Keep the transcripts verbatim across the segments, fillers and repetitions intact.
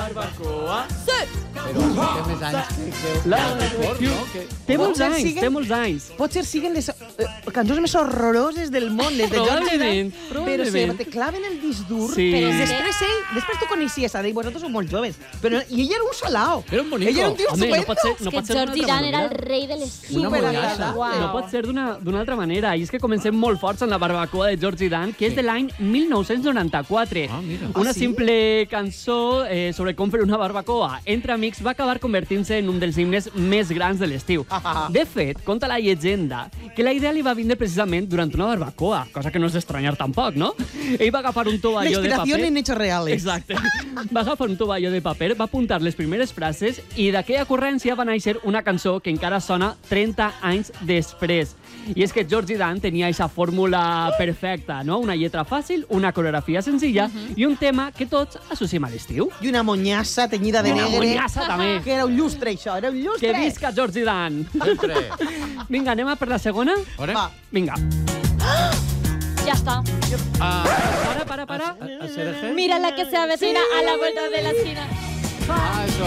barbacoa. Sí! Però té més anys que, que La Esport, no? Que... Té molts Potser anys, siguen- té molts anys. Potser siguen les eh, cançons més horroroses del món, les de George Probablement, Dan, però se probablement. te claven el disc dur. Sí. Però després ell, després tu coneixies a ell, vosaltres sou molt joves, però i ell era un salao. Era un bonico. Ell era un tio Home, no estupendo. pot ser, no Que pot ser d'una Georgie altra Dan era el manera. rei de l'estiu. Una monyassa. Uau. No pot ser d'una d'una altra manera. I és que comencem molt forts en la barbacoa de Georgie Dan, que és de l'any mil nou-cents noranta-quatre. Ah, mira. Una Ah, sí? simple cançó eh, sobre com fer una barbacoa entre amics va acabar convertint-se en un dels himnes més grans de l'estiu. De fet, conta la llegenda que la idea li va vindre precisament durant una barbacoa, cosa que no és d'estranyar tampoc, no? Ell va agafar un La tovalló de inspiració paper... en hechos reales. Exacte. Va agafar un tovalló de paper, va apuntar les primeres frases i d'aquella ocurrència va néixer una cançó que encara sona trenta anys després. I és que Georgie Dan tenia aquesta fórmula perfecta, no? Una lletra fàcil, una coreografia senzilla i un tema que tots associem a l'estiu. I una monyassa tenyida de Una negre. monyassa, també. Que era un llustre, això, era un llustre. Que visca Georgie Dan. Sempre. Vinga, anem a per la segona? Ara? Va. Vinga. Ya está. Ah, Para, para, para. a, a Cereje? Mira la que se avecina a la vuelta de la esquina. Ah, eso.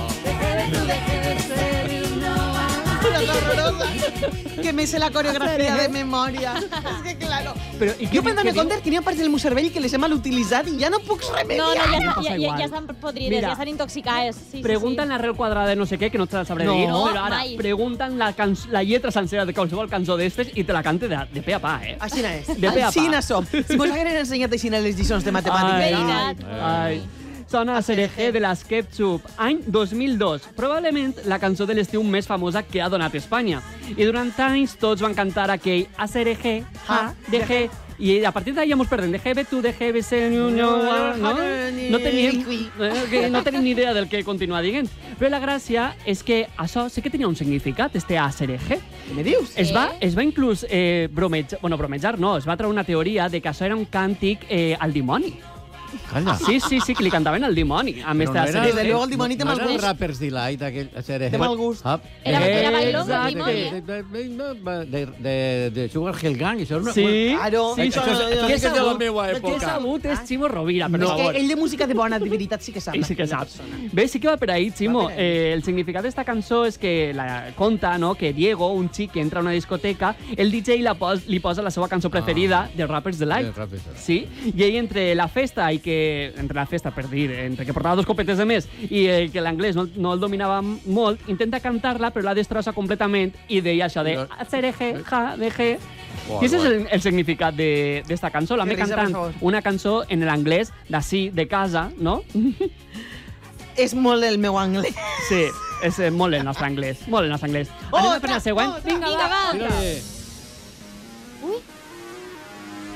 Una horrorosa. Que me sé la coreografia de memòria. És que, claro. Però, i què Jo di- m'he què donat diu? compte que n'hi ha parts del meu cervell que les he mal utilitzat i ja no puc remediar. No, no, em ya, pasa ya, ya, igual. ya están podrides, Mira. ya están intoxicadas. Sí, sí, Pregunten sí. l'arrel quadrada de no sé què, que no te la sabré No, dir, però ara mai. pregunten la, canç- la lletra sencera de qualsevol cançó d'estes i te la cante de, de pe a pa, eh? Així és. De pe a pa. Així som. Si mos hagueren ensenyat així les lliçons de matemàtiques. Ai, Veritat. ai. Sona a Cereje de la Sketchup, any dos mil dos. Probablement la cançó de l'estiu més famosa que ha donat Espanya. I durant anys tots van cantar aquell a Cereje, ja, de je, i a partir d'ahí ja mos perdem. De jebe, tu, de jebe, se, no, no, no? No teníem, eh, que no tenim ni idea del que continua dient. Però la gràcia és que això sí que tenia un significat, este a Cereje. Què me dius? Es va, es va inclús eh, bromejar, bueno, bromejar no, es va treure una teoria de que això era un càntic eh, al dimoni. Calla. Sí, sí, sí, que li cantaven al dimoni. A més, Però no de era- Desde luego el dimoni té no mal era el gust. Rappers Delight, aquell a Cereje. Té mal gust. Ah, Era- eh, era bailón, Exacte. el dimoni, eh? de, de, de, de, de Sugar Hill Gang, això era una... Sí, Claro. sí, Això- això, això això, sí que que és de la sabut, meua que època. sabut és Ximo Rovira, per És favor. que ell de música de bona, de veritat, sí que sap. Ell sí que sap. Bé, sí que va per ahí, Ximo. Va per ahí. Eh, el significat d'esta cançó és que la conta, no?, que Diego, un xic que entra a una discoteca, el D J la pos, li posa la seva cançó preferida de Rappers Delight. De Rappers Delight. Sí, i ell entre la festa i que... Entre la festa, per dir, entre que portava dos copetes de més i eh, que l'anglès no, no el dominava molt, intenta cantar-la, però la destrossa completament i deia això de cereje, ja, deje... Guai, I aquest és guai. el, el significat de- d'esta cançó. La Que m'he risa, cantant per favor. una cançó en l'anglès d'ací, de casa, no? És molt el meu anglès. Sí, és eh, molt el nostre anglès. Molt el nostre anglès. Anem a per la següent. otra. Vinga, Vinga, va. Tira-li.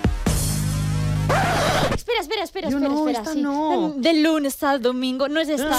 Espera, espera, espera, No, espera, no, espera. esta sí. no. Del lunes al domingo, no es esta.